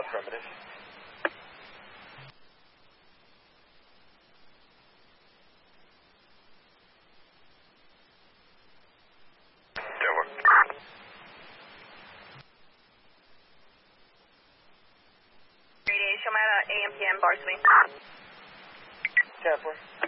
Affirmative. 38, show me AM/PM bar swing. 10-4.